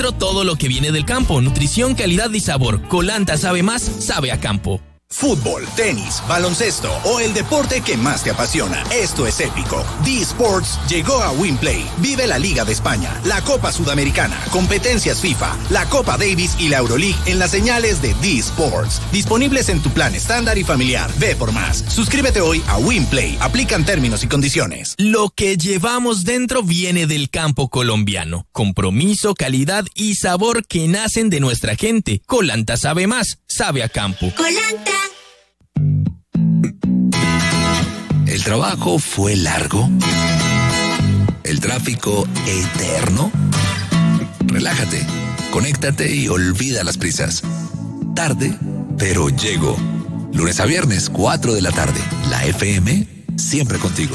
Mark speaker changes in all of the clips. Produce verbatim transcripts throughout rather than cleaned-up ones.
Speaker 1: Todo lo que viene del campo, nutrición, calidad y sabor. Colanta sabe más, sabe a campo.
Speaker 2: Fútbol, tenis, baloncesto o el deporte que más te apasiona. Esto es épico. D-Sports llegó a WinPlay. Vive la Liga de España, la Copa Sudamericana, competencias FIFA, la Copa Davis y la Euroleague en las señales de D-Sports. Disponibles en tu plan estándar y familiar. Ve por más. Suscríbete hoy a WinPlay. Aplican términos y condiciones.
Speaker 1: Lo que llevamos dentro viene del campo colombiano. Compromiso, calidad y sabor que nacen de nuestra gente. Colanta sabe más, sabe a campo.
Speaker 3: Colanta.
Speaker 4: ¿El trabajo fue largo? ¿El tráfico eterno? Relájate, conéctate y olvida las prisas. Tarde, pero llego. Lunes a viernes, cuatro de la tarde. La F M, siempre contigo.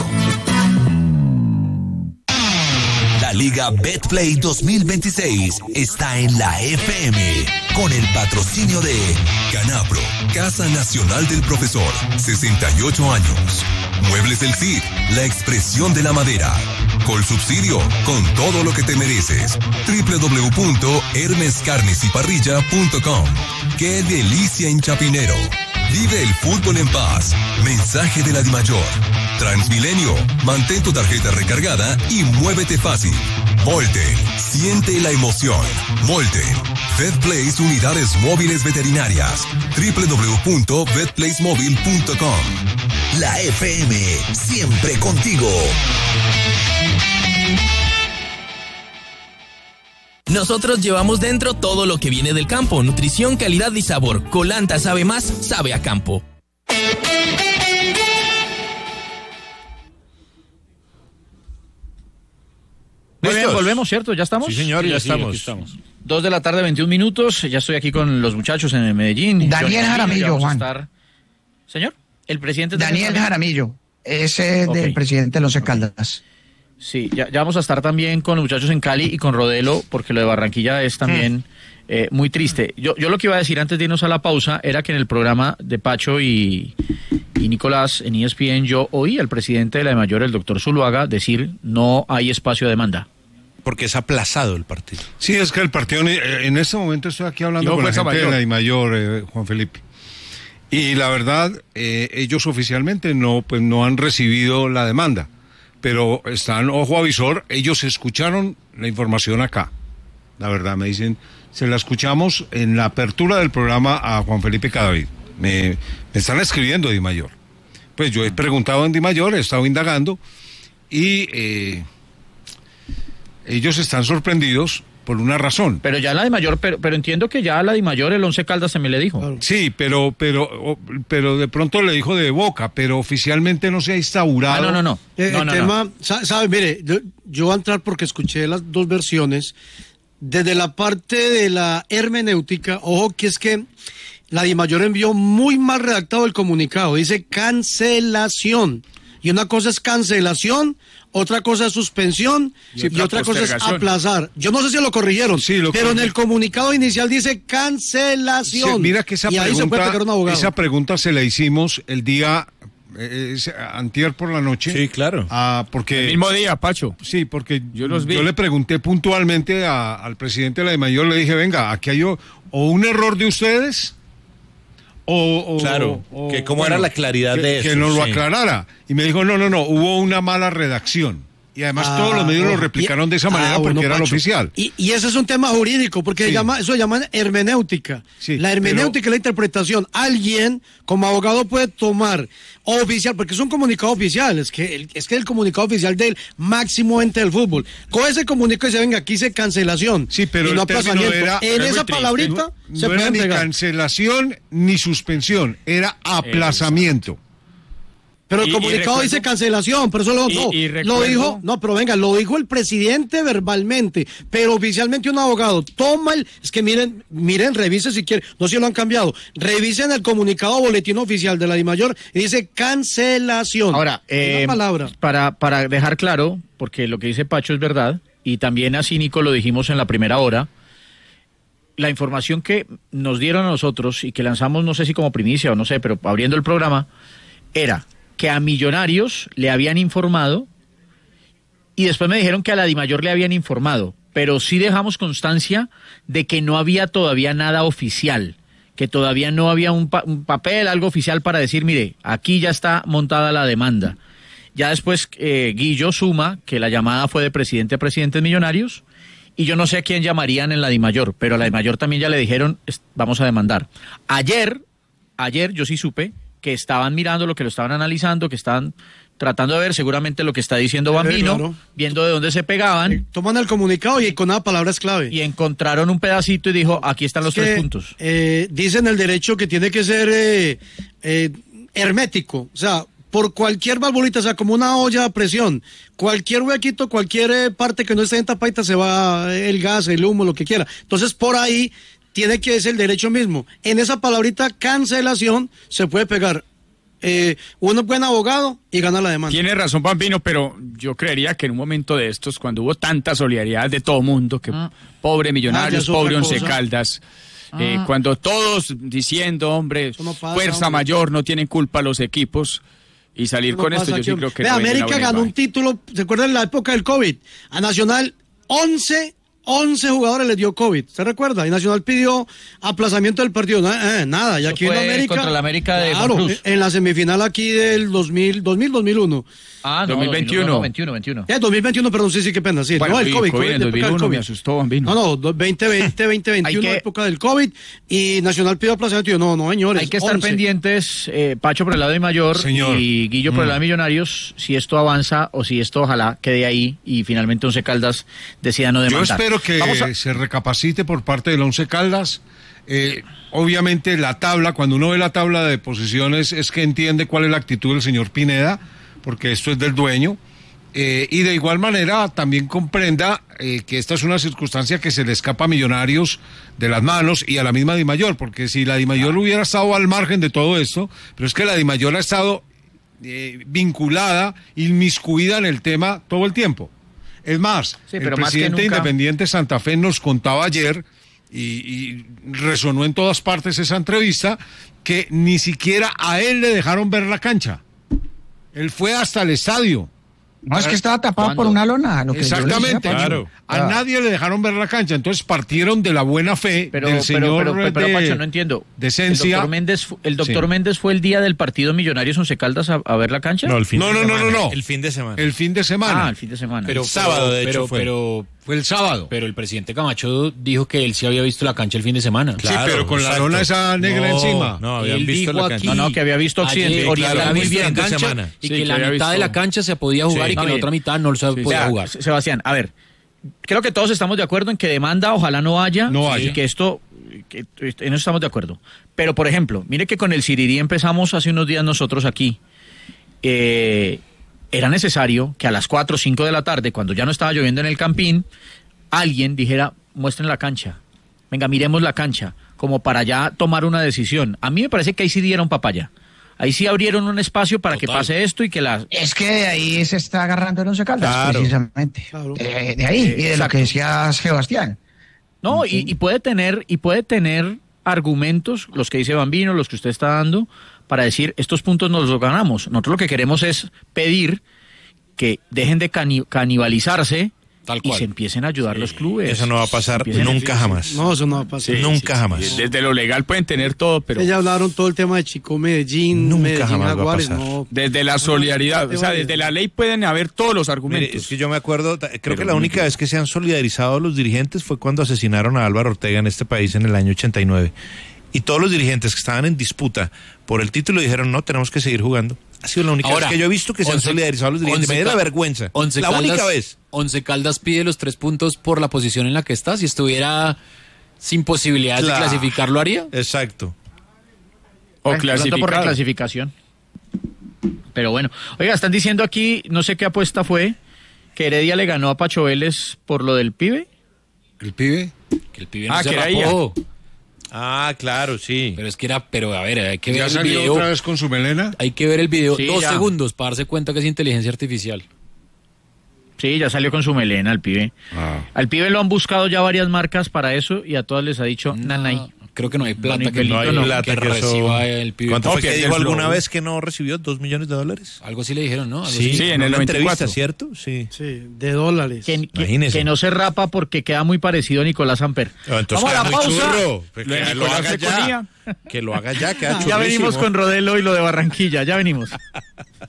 Speaker 4: La Liga Betplay dos mil veintiséis está en la F M con el patrocinio de Canapro, Casa Nacional del Profesor, sesenta y ocho años. Muebles del Cid, la expresión de la madera. Colsubsidio, con todo lo que te mereces. doble u doble u doble u punto hermes carnes y parrilla punto com. ¡Qué delicia en Chapinero! Vive el fútbol en paz. Mensaje de la Dimayor. Transmilenio, mantén tu tarjeta recargada y muévete fácil. Volten, siente la emoción. Volten. VetPlace Unidades Móviles Veterinarias. doble u doble u doble u punto vet place móvil punto com. La F M, siempre contigo.
Speaker 1: Nosotros llevamos dentro todo lo que viene del campo, nutrición, calidad y sabor. Colanta sabe más, sabe a campo.
Speaker 5: Muy bien, volvemos, ¿cierto? ¿Ya estamos?
Speaker 6: Sí, señor, ya
Speaker 5: sí,
Speaker 6: estamos.
Speaker 5: estamos. Dos de la tarde, veintiún minutos. Ya estoy aquí con los muchachos en Medellín.
Speaker 7: Daniel
Speaker 5: Johnny
Speaker 7: Jaramillo, Juan.
Speaker 5: Estar... Señor, el presidente...
Speaker 7: Daniel de... Jaramillo, ese es okay. Del presidente de los okay. Caldas.
Speaker 5: Sí, ya, ya vamos a estar también con los muchachos en Cali y con Rodelo, porque lo de Barranquilla es también... Mm. Eh, muy triste. Yo, yo lo que iba a decir antes de irnos a la pausa era que en el programa de Pacho y, y Nicolás en E S P N yo oí al presidente de la DIMAYOR, el doctor Zuluaga, decir no hay espacio de demanda.
Speaker 6: Porque es aplazado el partido.
Speaker 8: Sí, es que el partido, en este momento estoy aquí hablando con la gente mayor. de la DIMAYOR, eh, Juan Felipe. Y la verdad, eh, ellos oficialmente no, pues, no han recibido la demanda, pero están ojo avisor, ellos escucharon la información acá. La verdad, me dicen... Se la escuchamos en la apertura del programa a Juan Felipe Cadavid. Me, me están escribiendo de DIMAYOR. Pues yo he preguntado en DIMAYOR, he estado indagando y eh, ellos están sorprendidos por una razón.
Speaker 5: Pero ya la DIMAYOR, pero, pero entiendo que ya la DIMAYOR, el Once Caldas también le dijo.
Speaker 8: Sí, pero, pero, pero de pronto le dijo de boca, pero oficialmente no se ha instaurado.
Speaker 5: Ah, no, no, no.
Speaker 9: Eh,
Speaker 5: no,
Speaker 9: el
Speaker 5: no,
Speaker 9: tema,
Speaker 5: no.
Speaker 9: ¿sabe? Mire, yo, yo voy a entrar porque escuché las dos versiones. Desde la parte de la hermenéutica, ojo que es que la DIMAYOR envió muy mal redactado el comunicado, dice cancelación, y una cosa es cancelación, otra cosa es suspensión, y, y otra cosa es aplazar. Yo no sé si lo corrigieron, sí, lo pero en el comunicado inicial dice cancelación.
Speaker 8: Sí, mira que esa
Speaker 9: y ahí
Speaker 8: pregunta,
Speaker 9: se puede pegar un abogado. Esa
Speaker 8: pregunta se la hicimos el día... Eh, antier por la noche.
Speaker 6: Sí, claro.
Speaker 8: Ah, porque,
Speaker 6: el mismo día, Pacho.
Speaker 8: Sí, porque yo, los vi. yo le pregunté puntualmente a, al presidente de la DIMAYOR, le dije, venga, aquí hay o, o un error de ustedes, o... o
Speaker 6: claro, o, que cómo bueno, era la claridad
Speaker 8: que,
Speaker 6: de eso.
Speaker 8: Que nos
Speaker 6: sí.
Speaker 8: lo aclarara. Y me dijo, no, no, no, hubo una mala redacción. Y además ah, todos los medios bueno, lo replicaron y, de esa manera ah, bueno, porque era lo oficial.
Speaker 9: Y, y ese es un tema jurídico, porque sí. llama, eso se llama hermenéutica. Sí, la hermenéutica pero... es la interpretación. Alguien, como abogado, puede tomar oficial, porque es un comunicado oficial, es que el, es que el comunicado oficial del máximo ente del fútbol. Con ese comunicado dice, venga, aquí dice cancelación.
Speaker 8: Sí, pero
Speaker 9: y
Speaker 8: el
Speaker 9: no
Speaker 8: término era...
Speaker 9: En esa
Speaker 8: triste.
Speaker 9: palabrita
Speaker 8: no,
Speaker 9: se
Speaker 8: no era ni
Speaker 9: pegar.
Speaker 8: cancelación ni suspensión, era aplazamiento.
Speaker 9: Exacto. Pero el
Speaker 5: y,
Speaker 9: comunicado
Speaker 5: y recuerdo,
Speaker 9: dice cancelación, pero eso lo,
Speaker 5: y,
Speaker 9: no,
Speaker 5: y recuerdo,
Speaker 9: lo dijo, no, pero venga, lo dijo el presidente verbalmente, pero oficialmente un abogado toma el, es que miren, miren, revisen si quieren, no sé si lo han cambiado, revisen el comunicado boletín oficial de la DIMAYOR y dice cancelación.
Speaker 5: Ahora, eh, palabra. Para, para dejar claro, porque lo que dice Pacho es verdad, y también así, Nico, lo dijimos en la primera hora, la información que nos dieron a nosotros y que lanzamos, no sé si como primicia o no sé, pero abriendo el programa, era... que a Millonarios le habían informado y después me dijeron que a la DIMAYOR le habían informado. pero sí dejamos constancia de que no había todavía nada oficial, que todavía no había un, pa- un papel, algo oficial para decir, mire, aquí ya está montada la demanda. Ya después eh, Guillo suma que la llamada fue de presidente a presidentes millonarios, y yo no sé a quién llamarían en la DIMAYOR, pero a la DIMAYOR también ya le dijeron, vamos a demandar. Ayer, ayer yo sí supe que estaban mirando lo que lo estaban analizando, que estaban tratando de ver seguramente lo que está diciendo Bambino,
Speaker 9: claro.
Speaker 5: viendo de dónde se pegaban.
Speaker 9: Eh, Toman el comunicado y con una palabra es clave.
Speaker 5: Y encontraron un pedacito y dijo, aquí están los
Speaker 9: Es que,
Speaker 5: tres puntos.
Speaker 9: Eh, dicen el derecho que tiene que ser eh, eh, hermético, o sea, por cualquier valvulita, o sea, como una olla a presión, cualquier huequito, cualquier eh, parte que no esté en tapadita se va eh, el gas, el humo, lo que quiera. Entonces, por ahí tiene que ser el derecho mismo. En esa palabrita cancelación se puede pegar eh, un buen abogado y gana la demanda.
Speaker 3: Tiene razón, Bambino, pero yo creería que en un momento de estos, cuando hubo tanta solidaridad de todo mundo, que
Speaker 5: Ah.
Speaker 3: pobre Millonarios,
Speaker 9: Ah, ya es
Speaker 3: pobre
Speaker 9: otra
Speaker 3: Once
Speaker 9: cosa.
Speaker 3: Caldas,
Speaker 5: Ah.
Speaker 3: eh, cuando todos diciendo, hombre,
Speaker 9: Eso no pasa,
Speaker 3: fuerza
Speaker 9: hombre.
Speaker 3: mayor, no tienen culpa los equipos, y salir
Speaker 9: No
Speaker 3: con esto,
Speaker 9: pasa
Speaker 3: yo sí
Speaker 9: aquí.
Speaker 3: creo que...
Speaker 9: Ve,
Speaker 3: no viene
Speaker 9: América
Speaker 3: una buena
Speaker 9: ganó un
Speaker 3: imagen.
Speaker 9: título, ¿se acuerdan en la época del COVID? A Nacional, once, once jugadores les dio COVID, ¿se recuerda? Y Nacional pidió aplazamiento del partido, no, eh, nada, y
Speaker 5: Eso
Speaker 9: aquí en
Speaker 5: fue
Speaker 9: América...
Speaker 5: contra la América de
Speaker 9: claro,
Speaker 5: Juan Cruz.
Speaker 9: en la semifinal aquí del dos mil, dos mil, dos mil uno.
Speaker 5: Ah, no,
Speaker 3: dos mil veintiuno.
Speaker 5: no, veintiuno, veintiuno.
Speaker 9: Eh, dos mil veintiuno, perdón, sí, sí, qué pena, sí.
Speaker 3: Bueno,
Speaker 9: no, el
Speaker 3: y
Speaker 9: COVID,
Speaker 3: COVID en
Speaker 9: COVID,
Speaker 3: el
Speaker 9: de época del
Speaker 3: dos mil uno me
Speaker 9: COVID.
Speaker 3: asustó, Bambino.
Speaker 9: No, no, do- veinte veinte, veinte veintiuno,
Speaker 5: Hay que-
Speaker 9: época del COVID, y Nacional pidió aplazamiento, y yo, no, no, señores,
Speaker 5: Hay que estar
Speaker 9: once.
Speaker 5: pendientes, eh, Pacho por el lado de Mayor
Speaker 8: Señor.
Speaker 5: y Guillo por el lado de Millonarios, si esto avanza o si esto ojalá quede ahí y finalmente Once Caldas decida no
Speaker 8: Yo
Speaker 5: demandar.
Speaker 8: espero que
Speaker 5: Vamos a-
Speaker 8: se recapacite por parte del Once Caldas. Eh, obviamente la tabla, cuando uno ve la tabla de posiciones, es que entiende cuál es la actitud del señor Pineda, porque esto es del dueño. Eh, y de igual manera también comprenda eh, que esta es una circunstancia que se le escapa a Millonarios de las manos y a la misma DIMAYOR, porque si la DIMAYOR hubiera estado al margen de todo esto, pero es que la DIMAYOR ha estado eh, vinculada, inmiscuida en el tema todo el tiempo. Es más,
Speaker 5: Sí,
Speaker 8: el
Speaker 5: pero más que
Speaker 8: presidente
Speaker 5: nunca-
Speaker 8: independiente Santa Fe nos contaba ayer, y, y resonó en todas partes esa entrevista, que ni siquiera a él le dejaron ver la cancha. Él fue hasta el estadio.
Speaker 7: No, es que estaba tapado
Speaker 5: ¿Cuándo?
Speaker 7: por una lona. Lo que yo le decía,
Speaker 8: Exactamente.
Speaker 7: Pacho.
Speaker 6: Claro.
Speaker 8: A
Speaker 7: Ah.
Speaker 8: nadie le dejaron ver la cancha. Entonces partieron de la buena fe
Speaker 5: Pero,
Speaker 8: del
Speaker 5: pero,
Speaker 8: señor
Speaker 5: pero, pero, pero,
Speaker 8: de
Speaker 5: Pacho, no entiendo.
Speaker 8: decencia.
Speaker 5: El doctor Méndez, fu- el doctor
Speaker 8: Sí.
Speaker 5: Méndez fue el día del partido Millonarios Once Caldas a, a ver la cancha.
Speaker 6: No, el fin
Speaker 8: No,
Speaker 6: de
Speaker 8: no, no,
Speaker 6: semana.
Speaker 8: no, no.
Speaker 6: El fin de semana.
Speaker 8: El fin de semana.
Speaker 5: Ah, el fin de semana.
Speaker 10: Pero,
Speaker 6: El sábado, de
Speaker 10: pero,
Speaker 6: hecho, fue.
Speaker 10: Pero,
Speaker 8: Fue el sábado.
Speaker 10: pero el presidente Camacho dijo que él sí había visto la cancha el fin de semana.
Speaker 8: Sí, pero con la lona esa negra
Speaker 6: No,
Speaker 8: encima.
Speaker 6: No, habían
Speaker 10: Él
Speaker 6: visto
Speaker 10: dijo
Speaker 6: la
Speaker 10: aquí-
Speaker 6: cancha.
Speaker 5: No, no, que había visto Occidente,
Speaker 10: Ayer,
Speaker 5: Oriental
Speaker 10: claro,
Speaker 5: muy
Speaker 10: había
Speaker 5: bien.
Speaker 10: visto la
Speaker 6: fin de
Speaker 10: cancha
Speaker 6: semana.
Speaker 10: y
Speaker 3: Sí,
Speaker 10: que,
Speaker 3: que
Speaker 10: la
Speaker 3: había
Speaker 10: mitad de la
Speaker 3: visto-
Speaker 10: cancha se podía jugar
Speaker 5: Sí.
Speaker 10: y que
Speaker 5: No,
Speaker 10: la
Speaker 5: mire.
Speaker 10: otra mitad no se
Speaker 5: O
Speaker 10: podía
Speaker 5: sea,
Speaker 10: jugar.
Speaker 5: Se- Sebastián, a ver, creo que todos estamos de acuerdo en que demanda ojalá no haya,
Speaker 8: No haya.
Speaker 5: y que esto, que, en eso estamos de acuerdo. Pero, por ejemplo, mire que con el Sirirí empezamos hace unos días nosotros aquí. Eh, era necesario que a las cuatro o cinco de la tarde, cuando ya no estaba lloviendo en el Campín, alguien dijera, muestren la cancha, venga, miremos la cancha, como para ya tomar una decisión. A mí me parece que ahí sí dieron papaya. Ahí sí abrieron un espacio para que
Speaker 10: Total.
Speaker 5: pase esto y que la...
Speaker 7: Es que de ahí se está agarrando el Once Caldas,
Speaker 6: Claro.
Speaker 7: precisamente.
Speaker 9: Claro.
Speaker 7: Eh, de ahí,
Speaker 5: Eh,
Speaker 7: y de
Speaker 5: exacto.
Speaker 7: lo que decía Sebastián.
Speaker 5: No, y, y puede tener, y puede tener argumentos, los que dice Bambino, los que usted está dando, para decir, estos puntos nos los ganamos. Nosotros lo que queremos es pedir que dejen de cani- canibalizarse
Speaker 10: Tal
Speaker 5: y
Speaker 10: cual.
Speaker 5: se empiecen a ayudar los clubes.
Speaker 6: Eso no va a pasar
Speaker 5: Empiecen-
Speaker 6: nunca jamás.
Speaker 9: No, eso no va a pasar.
Speaker 6: Nunca jamás.
Speaker 3: Desde lo legal pueden tener todo, pero
Speaker 9: Ya hablaron todo el tema de Chico Medellín,
Speaker 6: Nunca
Speaker 9: Medellín
Speaker 6: jamás va a
Speaker 9: Jaguares,
Speaker 6: pasar.
Speaker 9: no.
Speaker 3: desde la solidaridad, o sea, desde la ley pueden haber todos los
Speaker 6: Mire,
Speaker 3: argumentos.
Speaker 6: es que yo me acuerdo, ta- creo
Speaker 3: Pero
Speaker 6: que la
Speaker 3: muy
Speaker 6: única
Speaker 3: bien.
Speaker 6: vez que se han solidarizado los dirigentes fue cuando asesinaron a Álvaro Ortega en este país en el año ochenta y nueve. Y todos los dirigentes que estaban en disputa por el título dijeron, no, tenemos que seguir jugando. Ha sido la única
Speaker 10: Ahora,
Speaker 6: vez que yo he visto que se han
Speaker 10: Once-
Speaker 6: solidarizado los dirigentes.
Speaker 10: Once
Speaker 6: Me da
Speaker 10: Cal-
Speaker 6: vergüenza.
Speaker 10: Once
Speaker 6: la
Speaker 10: Caldas-
Speaker 6: única vez.
Speaker 10: Once Caldas pide los tres puntos por la posición en la que está. Si estuviera sin posibilidades
Speaker 6: Claro.
Speaker 10: de clasificar, ¿lo haría?
Speaker 6: Exacto.
Speaker 3: O
Speaker 5: Bueno, hablando por
Speaker 3: clasificado.
Speaker 5: reclasificación. Pero bueno, oiga, están diciendo aquí, no sé qué apuesta fue, que Heredia le ganó a Pacho Vélez por lo del pibe.
Speaker 8: ¿El pibe?
Speaker 10: Que el pibe no
Speaker 3: Ah,
Speaker 10: se
Speaker 3: que era
Speaker 10: rapó.
Speaker 6: Ah, claro, sí.
Speaker 10: Pero es que era, pero a ver, hay que ver
Speaker 8: ¿Ya
Speaker 10: el
Speaker 8: salió
Speaker 10: video.
Speaker 8: otra vez con su melena?
Speaker 10: Hay que ver el video
Speaker 5: Sí,
Speaker 10: dos
Speaker 5: ya.
Speaker 10: segundos para darse cuenta que es inteligencia artificial.
Speaker 5: Sí, ya salió con su melena al pibe.
Speaker 8: Ah.
Speaker 5: Al pibe lo han buscado ya varias marcas para eso y a todas les ha dicho nanay.
Speaker 10: creo que no hay plata
Speaker 6: no,
Speaker 10: que,
Speaker 6: no hay
Speaker 10: no,
Speaker 6: plata
Speaker 10: que
Speaker 6: que
Speaker 10: reciba
Speaker 6: eso...
Speaker 10: el pibe.
Speaker 6: ¿Cuánto fue
Speaker 3: que
Speaker 6: que
Speaker 3: es
Speaker 6: dijo
Speaker 3: el
Speaker 6: alguna
Speaker 3: flow.
Speaker 6: vez que no recibió? ¿Dos millones de dólares?
Speaker 10: Algo así le dijeron, ¿no? Algo
Speaker 6: Sí,
Speaker 10: así.
Speaker 3: Sí, en
Speaker 6: una
Speaker 3: el noventa y cuatro.
Speaker 6: entrevista, ¿cierto? Sí.
Speaker 9: Sí, de dólares.
Speaker 5: Que, que,
Speaker 6: Imagínese.
Speaker 5: que no se rapa porque queda muy parecido a Nicolás Samper.
Speaker 6: No, entonces
Speaker 5: Vamos a la
Speaker 6: queda muy
Speaker 5: pausa.
Speaker 6: churro. Pues
Speaker 3: Lo de
Speaker 6: que lo
Speaker 3: Nicolás
Speaker 6: haga
Speaker 3: se
Speaker 6: ya.
Speaker 3: ponía.
Speaker 6: Que lo haga ya, queda
Speaker 5: Ya venimos
Speaker 6: churrísimo.
Speaker 5: con Rodelo y lo de Barranquilla, ya venimos.